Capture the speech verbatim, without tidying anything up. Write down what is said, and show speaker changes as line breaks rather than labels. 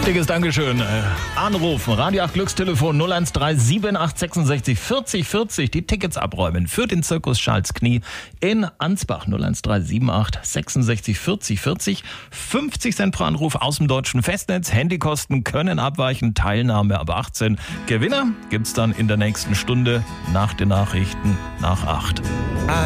Dickes Dankeschön. Äh, anrufen, Radio acht Glückstelefon null eins drei sieben acht sechsundsechzig vierzig vierzig. Die Tickets abräumen für den Zirkus Charles Knie in Ansbach. null eins drei sieben acht sechsundsechzig vierzig vierzig. fünfzig Cent pro Anruf aus dem deutschen Festnetz. Handykosten können abweichen. Teilnahme ab achtzehn. Gewinner gibt's dann in der nächsten Stunde nach den Nachrichten nach acht.